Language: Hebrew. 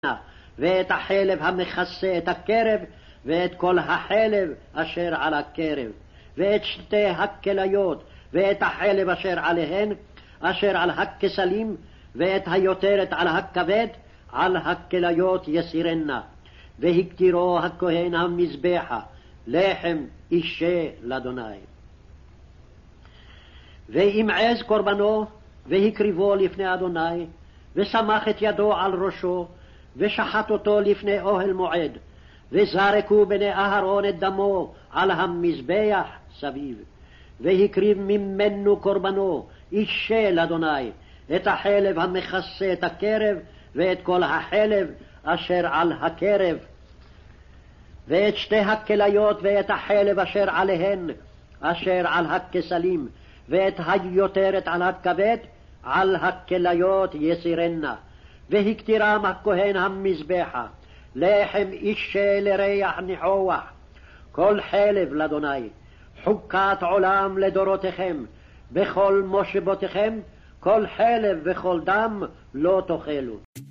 ואת החלב המכסה את הקרב, ואת כל החלב אשר על הקרב, ואת שתי הכליות, ואת החלב אשר עליהן, אשר על הכסלים, ואת היותרת על הכבד, על הכליות יסירנה. והקטירו הכהן המזבחה, לחם אישה לאדוני. וימעז קורבנו, והקריבו לפני אדוני, ושמח את ידו על ראשו, ושחט אותו לפני אוהל מועד, וזרקו בני אהרון את דמו על המזבח סביב. והקריב ממנו קורבנו אישה לאדוני, את החלב המכסה את הקרב, ואת כל החלב אשר על הקרב, ואת שתי הכליות, ואת החלב אשר עליהן, אשר על הכסלים, ואת היותרת על הכבד, על הכליות יסירנה. והקטירם הכהן המזבחה, לחם אישה לריח ניחוח, כל חלב לאדוני, חוקת עולם לדורותיכם, בכל מושבותיכם, כל חלב וכל דם לא תאכלו.